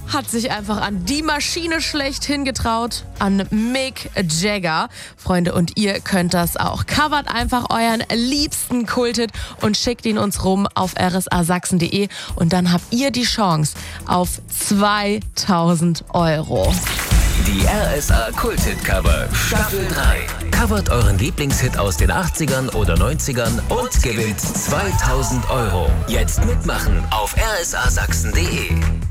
hat sich einfach an die Maschine schlechthin getraut, an Mick Jagger. Freunde, und ihr könnt das auch. Covert einfach euren liebsten Kulthit und schickt ihn uns rum auf rsasachsen.de und dann habt ihr die Chance auf 2.000 €. Die RSA Kulthit-Cover Staffel 3. Covert euren Lieblingshit aus den 80ern oder 90ern und gewinnt 2.000 €. Jetzt mitmachen auf rsasachsen.de.